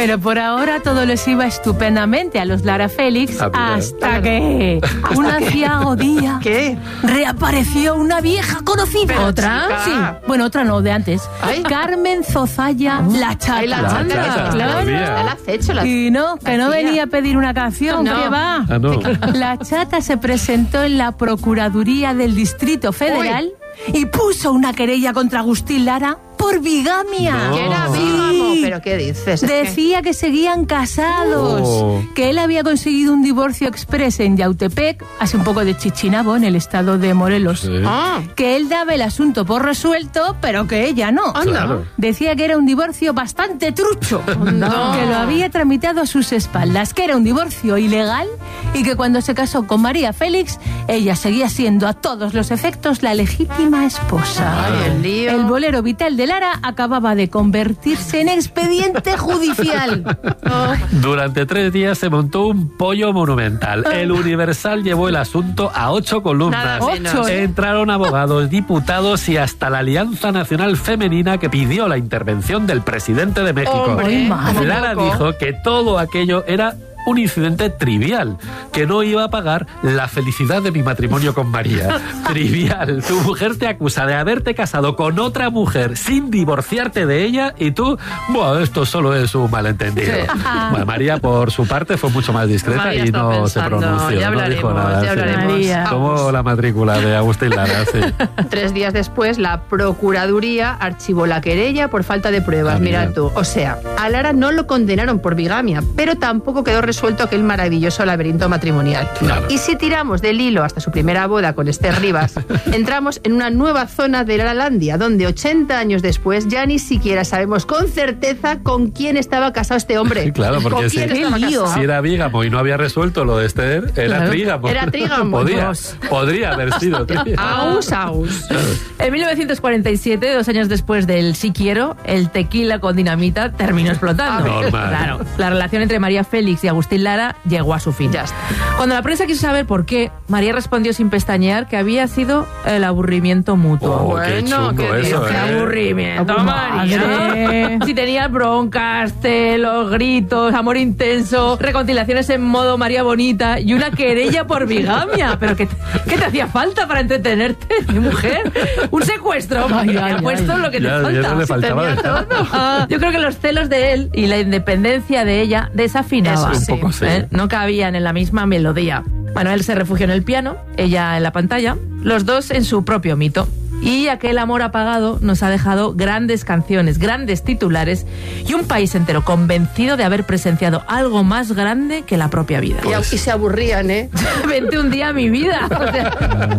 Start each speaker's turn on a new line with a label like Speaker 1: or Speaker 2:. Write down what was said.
Speaker 1: Pero por ahora todo les iba estupendamente a los Lara Félix hasta que un aciago día reapareció una vieja conocida.
Speaker 2: ¿Pero
Speaker 1: ¿Otra?
Speaker 2: chica?
Speaker 1: Sí. Bueno, otra no, de antes.
Speaker 2: Ay.
Speaker 1: Carmen Zozaya, la chata.
Speaker 2: Ay, la chata,
Speaker 1: Claro.
Speaker 2: ya la has hecho.
Speaker 1: Y no, que no venía a pedir una canción,
Speaker 2: No.
Speaker 1: que va.
Speaker 3: Ah, no.
Speaker 1: La chata se presentó en la Procuraduría del Distrito Federal y puso una querella contra Agustín Lara por bigamia.
Speaker 3: No.
Speaker 2: Que era
Speaker 1: Sí.
Speaker 2: bígamo, pero ¿qué dices? Es que-
Speaker 1: Decía que seguían casados,
Speaker 3: Oh.
Speaker 1: que él había conseguido un divorcio express en Yautepec, hace un poco de Chichinabo, en el estado de Morelos.
Speaker 3: Sí.
Speaker 2: Ah,
Speaker 1: Que él daba el asunto por resuelto, pero que ella no.
Speaker 2: anda.
Speaker 3: Claro.
Speaker 1: Decía que era un divorcio bastante trucho,
Speaker 2: No.
Speaker 1: que lo había tramitado a sus espaldas, que era un divorcio ilegal y que cuando se casó con María Félix, ella seguía siendo a todos los efectos la legítima esposa.
Speaker 2: Ay, el lío.
Speaker 1: El bolero vital de Lara acababa de convertirse en expediente judicial.
Speaker 3: Durante 3 días se montó un pollo monumental. El Universal llevó el asunto a 8 columnas.
Speaker 2: Nada menos.
Speaker 1: 8, ¿eh?
Speaker 3: Entraron abogados, diputados y hasta la Alianza Nacional Femenina, que pidió la intervención del presidente de México.
Speaker 2: Hombre,
Speaker 1: madre.
Speaker 3: Lara
Speaker 2: loco.
Speaker 3: dijo que todo aquello era un incidente trivial, que no iba a pagar la felicidad de mi matrimonio con María. Trivial. Tu mujer te acusa de haberte casado con otra mujer sin divorciarte de ella y tú, bueno, esto solo es un malentendido.
Speaker 2: Sí.
Speaker 3: Bueno, María, por su parte, fue mucho más discreta
Speaker 2: María
Speaker 3: y
Speaker 2: está
Speaker 3: no se
Speaker 2: pensando,
Speaker 3: pronunció.
Speaker 2: ya
Speaker 3: No dijo
Speaker 2: hablaremos,
Speaker 3: nada.
Speaker 2: ya hablaremos.
Speaker 1: María.
Speaker 3: Como la matrícula de Agustín Lara, sí.
Speaker 2: 3 días después, la Procuraduría archivó la querella por falta de pruebas.
Speaker 3: Ah,
Speaker 2: Mira
Speaker 3: mira.
Speaker 2: tú. O sea, a Lara no lo condenaron por bigamia, pero tampoco quedó resuelto aquel maravilloso laberinto matrimonial.
Speaker 3: Claro.
Speaker 2: Y si tiramos del hilo hasta su primera boda con Esther Rivas, entramos en una nueva zona de Laralandia, donde 80 años después ya ni siquiera sabemos con certeza con quién estaba casado este hombre.
Speaker 3: Sí, claro, porque
Speaker 2: ¿Con
Speaker 3: si,
Speaker 2: quién estaba casado?
Speaker 3: si era bígamo y no había resuelto lo de Esther, era
Speaker 1: Claro.
Speaker 3: trígamo.
Speaker 2: Era trígamo.
Speaker 3: Podría haber sido trígamo.
Speaker 2: Aus, aus.
Speaker 4: En 1947, 2 años después del Sí Quiero, el tequila con dinamita terminó explotando.
Speaker 3: Normal.
Speaker 4: Claro, la relación entre María Félix y Agustín Lara llegó a su fin.
Speaker 2: Ya está.
Speaker 4: Cuando la prensa quiso saber por qué, María respondió sin pestañear que había sido el aburrimiento mutuo.
Speaker 3: Oh, qué
Speaker 2: Bueno,
Speaker 3: chungo
Speaker 2: qué
Speaker 3: eso,
Speaker 2: bien.
Speaker 4: ¡Qué aburrimiento,
Speaker 1: Madre.
Speaker 4: María! Si tenías broncas, celos, gritos, amor intenso, reconciliaciones en modo María Bonita y una querella por bigamia. ¿Pero qué te hacía falta para entretenerte, mi mujer? ¿Un secuestro?
Speaker 1: Ay,
Speaker 4: Me
Speaker 1: ay,
Speaker 4: ha puesto
Speaker 1: ay.
Speaker 4: lo que te
Speaker 3: Ya
Speaker 4: falta.
Speaker 3: no le faltaba
Speaker 2: tenía
Speaker 3: de todo.
Speaker 4: Ah, yo creo que los celos de él y la independencia de ella desafinaban.
Speaker 2: Eso sí.
Speaker 3: Un poco sí.
Speaker 4: No cabían en la misma melodía. Bueno, él se refugió en el piano, ella en la pantalla, los dos en su propio mito. Y aquel amor apagado nos ha dejado grandes canciones, grandes titulares y un país entero convencido de haber presenciado algo más grande que la propia vida.
Speaker 2: Y se aburrían, ¿eh?
Speaker 4: Vente un día a mi vida. O sea,